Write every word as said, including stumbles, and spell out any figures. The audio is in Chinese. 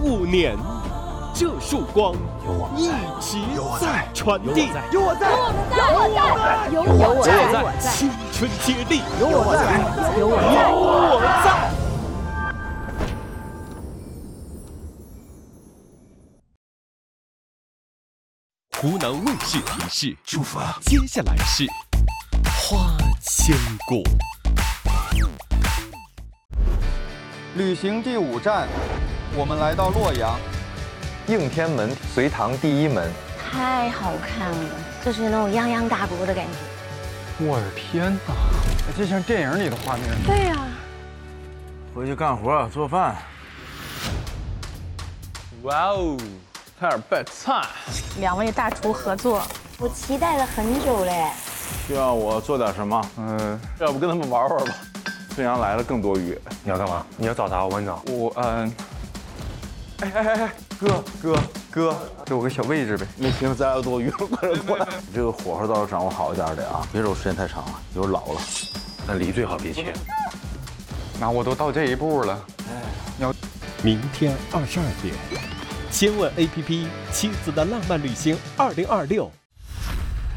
五年，这束光一直在传递。 有我在，有我在， 有我在， 有我在，青春接力， 有我在， 有我在， 有我在。湖南卫视提示：出发，接下来是花千骨。 旅行第五站，我们来到洛阳。 应天门，隋唐第一门。 太好看了，就是那种泱泱大国的感觉。 我的天哪，这像电影里的画面。 对呀、啊。 回去干活做饭。 哇哦，开始备菜。 两位大厨合作， 我期待了很久嘞。 需要我做点什么？ 嗯，要不跟他们玩玩吧。孙杨来了更多余。 你要干嘛？你要找他？我问你找。 我嗯，哎哎哎哎，哥哥哥， 给我个小位置呗。 没听咱有多余，快点过来。 你这个火候倒是掌握好一点的啊，别揉时间太长了，一会儿老了。 那梨最好别切。 那我都到这一步了，要明天二十二点，千问 A P P《妻子的浪漫旅行二零二六》